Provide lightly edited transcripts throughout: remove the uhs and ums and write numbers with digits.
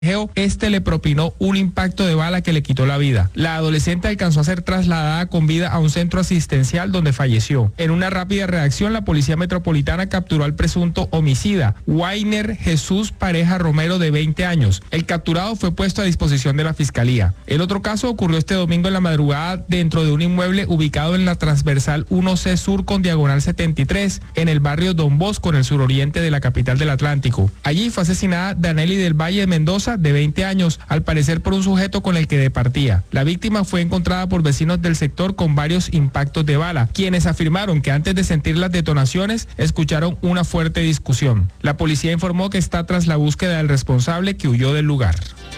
Este le propinó un impacto de bala que le quitó la vida. La adolescente alcanzó a ser trasladada con vida a un centro asistencial donde falleció. En una rápida reacción, la Policía Metropolitana capturó al presunto homicida, Wainer Jesús Pareja Romero, de 20 años. El capturado fue puesto a disposición de la Fiscalía. El otro caso ocurrió este domingo en la madrugada dentro de un inmueble ubicado en la transversal 1C Sur con diagonal 73, en el barrio Don Bosco, en el suroriente de la capital del Atlántico. Allí fue asesinada Danely del Valle de Mendoza, de 20 años, al parecer por un sujeto con el que departía. La víctima fue encontrada por vecinos del sector con varios impactos de bala, quienes afirmaron que antes de sentir las detonaciones escucharon una fuerte discusión. La policía informó que está tras la búsqueda del responsable, que huyó del lugar.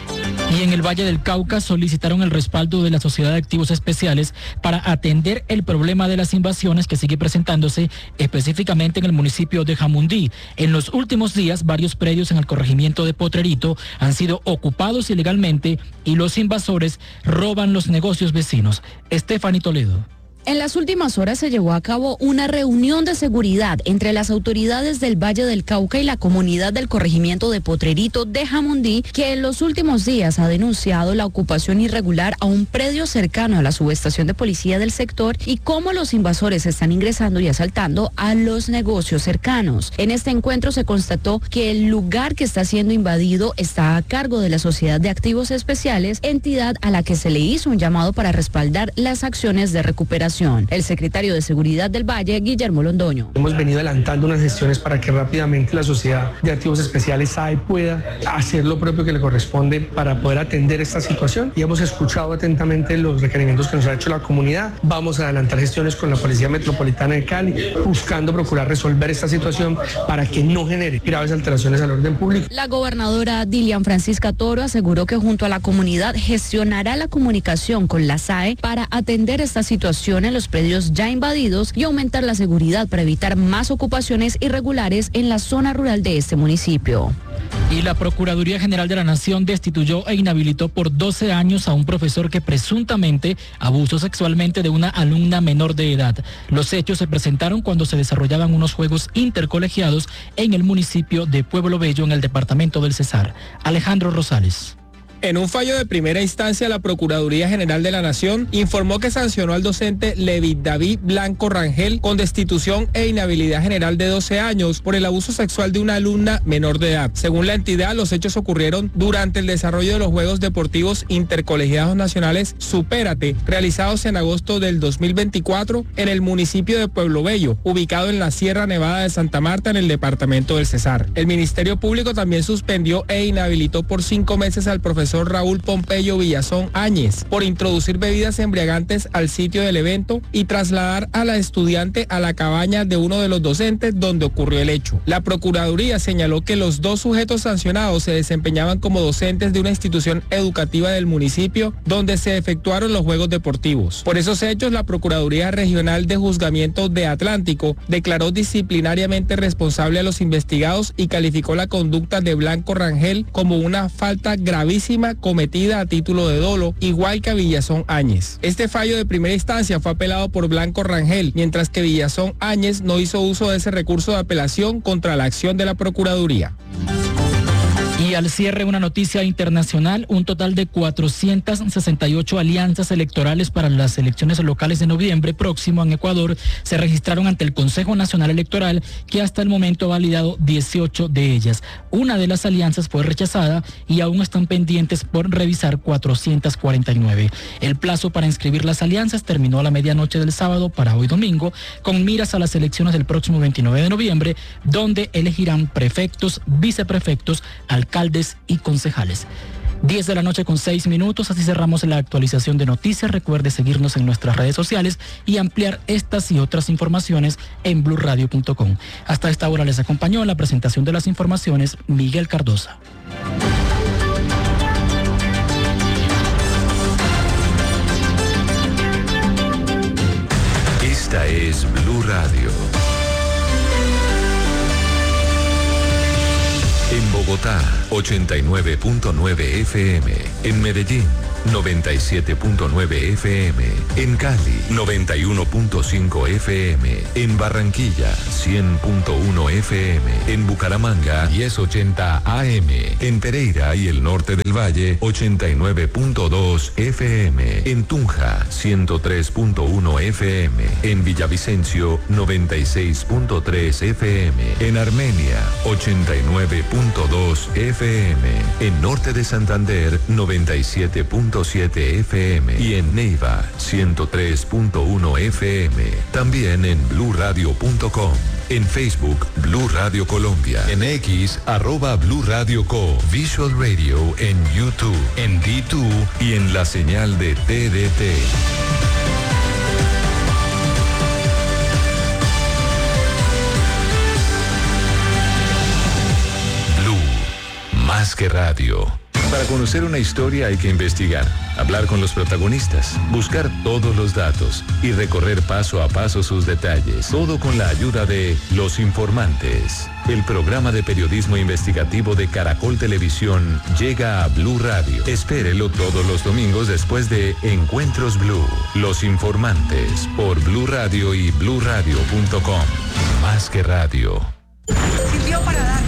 Y en el Valle del Cauca solicitaron el respaldo de la Sociedad de Activos Especiales para atender el problema de las invasiones que sigue presentándose específicamente en el municipio de Jamundí. En los últimos días, varios predios en el corregimiento de Potrerito han sido ocupados ilegalmente y los invasores roban los negocios vecinos. Stephanie Toledo. En las últimas horas se llevó a cabo una reunión de seguridad entre las autoridades del Valle del Cauca y la comunidad del corregimiento de Potrerito de Jamundí, que en los últimos días ha denunciado la ocupación irregular a un predio cercano a la subestación de policía del sector y cómo los invasores están ingresando y asaltando a los negocios cercanos. En este encuentro se constató que el lugar que está siendo invadido está a cargo de la Sociedad de Activos Especiales, entidad a la que se le hizo un llamado para respaldar las acciones de recuperación. El secretario de Seguridad del Valle, Guillermo Londoño. Hemos venido adelantando unas gestiones para que rápidamente la Sociedad de Activos Especiales SAE pueda hacer lo propio que le corresponde para poder atender esta situación, y hemos escuchado atentamente los requerimientos que nos ha hecho la comunidad. Vamos a adelantar gestiones con la Policía Metropolitana de Cali, buscando procurar resolver esta situación para que no genere graves alteraciones al orden público. La gobernadora Dilian Francisca Toro aseguró que junto a la comunidad gestionará la comunicación con la SAE para atender esta situación en los predios ya invadidos y aumentar la seguridad para evitar más ocupaciones irregulares en la zona rural de este municipio. Y la Procuraduría General de la Nación destituyó e inhabilitó por 12 años a un profesor que presuntamente abusó sexualmente de una alumna menor de edad. Los hechos se presentaron cuando se desarrollaban unos juegos intercolegiados en el municipio de Pueblo Bello, en el departamento del Cesar. Alejandro Rosales. En un fallo de primera instancia, la Procuraduría General de la Nación informó que sancionó al docente Levi David Blanco Rangel con destitución e inhabilidad general de 12 años por el abuso sexual de una alumna menor de edad. Según la entidad, los hechos ocurrieron durante el desarrollo de los Juegos Deportivos Intercolegiados Nacionales Supérate, realizados en agosto del 2024 en el municipio de Pueblo Bello, ubicado en la Sierra Nevada de Santa Marta, en el departamento del Cesar. El Ministerio Público también suspendió e inhabilitó por 5 meses al profesor Raúl Pompeyo Villazón Áñez por introducir bebidas embriagantes al sitio del evento y trasladar a la estudiante a la cabaña de uno de los docentes donde ocurrió el hecho. La Procuraduría señaló que los dos sujetos sancionados se desempeñaban como docentes de una institución educativa del municipio donde se efectuaron los Juegos Deportivos. Por esos hechos, la Procuraduría Regional de Juzgamiento de Atlántico declaró disciplinariamente responsable a los investigados y calificó la conducta de Blanco Rangel como una falta gravísima cometida a título de dolo, igual que a Villazón Áñez. Este fallo de primera instancia fue apelado por Blanco Rangel, mientras que Villazón Áñez no hizo uso de ese recurso de apelación contra la acción de la Procuraduría. Y al cierre, una noticia internacional: un total de 468 alianzas electorales para las elecciones locales de noviembre próximo en Ecuador se registraron ante el Consejo Nacional Electoral, que hasta el momento ha validado 18 de ellas. Una de las alianzas fue rechazada y aún están pendientes por revisar 449. El plazo para inscribir las alianzas terminó a la medianoche del sábado para hoy domingo, con miras a las elecciones del próximo 29 de noviembre, donde elegirán prefectos, viceprefectos, alcaldes y concejales. 10 de la noche con 6 minutos, así cerramos la actualización de noticias. Recuerde seguirnos en nuestras redes sociales y ampliar estas y otras informaciones en blurradio.com. Hasta esta hora les acompañó en la presentación de las informaciones Miguel Cardosa. Esta es Blue Radio. En Bogotá. Bogotá, 89.9 FM. En Medellín, 97.9 FM. En Cali, 91.5 FM. En Barranquilla, 100.1 FM. En Bucaramanga, 1080 AM. En Pereira y el norte del Valle, 89.2 FM. En Tunja, 103.1 FM. En Villavicencio, 96.3 FM. En Armenia, 89.2 FM. En norte de Santander, 97.7 FM. Y en Neiva, 103.1 FM. También en bluradio.com. En Facebook, Blue Radio Colombia. En X, @Blue Radio Co. Visual Radio en YouTube, en D2 y en la señal de TDT. Más que radio. Para conocer una historia hay que investigar, hablar con los protagonistas, buscar todos los datos y recorrer paso a paso sus detalles. Todo con la ayuda de Los Informantes. El programa de periodismo investigativo de Caracol Televisión llega a Blue Radio. Espérelo todos los domingos después de Encuentros Blue. Los Informantes por Blue Radio y bluradio.com. Más que radio. Sirvió para dar